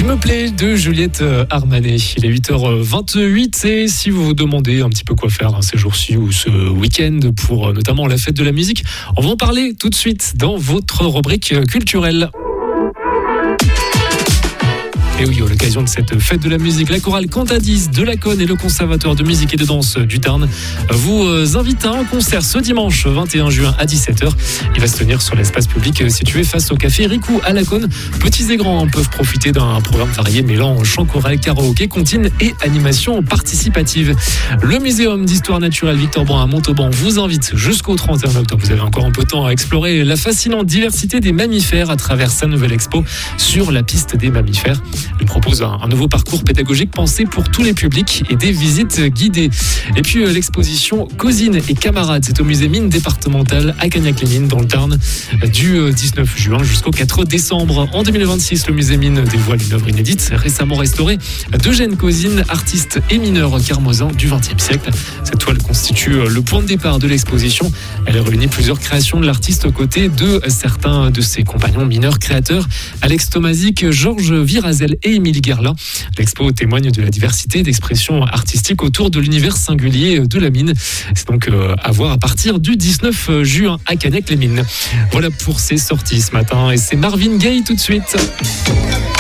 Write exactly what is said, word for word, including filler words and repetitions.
me plais de Juliette Armanet. Il est huit heures vingt-huit et si vous vous demandez un petit peu quoi faire hein, ces jours-ci ou ce week-end pour notamment la fête de la musique, on va en parler tout de suite dans votre rubrique culturelle. Et oui, à l'occasion de cette fête de la musique, la chorale Cantadis de Laconne et le Conservatoire de musique et de danse du Tarn vous invitent à un concert ce dimanche vingt et un juin à dix-sept heures. Il va se tenir sur l'espace public situé face au café Ricou à Laconne. Petits et grands peuvent profiter d'un programme varié mêlant chant choral, karaoké, comptine et animation participative. Le Muséum d'histoire naturelle Victor Brun à Montauban vous invite jusqu'au trente et un octobre. Vous avez encore un peu de temps à explorer la fascinante diversité des mammifères à travers sa nouvelle expo sur la piste des mammifères. Il propose un, un nouveau parcours pédagogique pensé pour tous les publics et des visites guidées. Et puis euh, l'exposition Cousines et camarades, c'est au musée mine départementale à Cagnac-les-Mines dans le Tarn du euh, dix-neuf juin jusqu'au quatre décembre. En deux mille vingt-six, le musée mine dévoile une œuvre inédite récemment restaurée d'Eugène Cousine, artiste et mineur carmoisin du vingtième siècle. Cette toile constitue euh, le point de départ de l'exposition. Elle réunit plusieurs créations de l'artiste aux côtés de certains de ses compagnons mineurs créateurs, Alex Tomazic, Georges Virazel et Émilie Guerlain. L'expo témoigne de la diversité d'expressions artistiques autour de l'univers singulier de la mine. C'est donc euh, à voir à partir du dix-neuf juin à Cagnac-les-Mines. Voilà pour ces sorties ce matin et c'est Marvin Gaye tout de suite.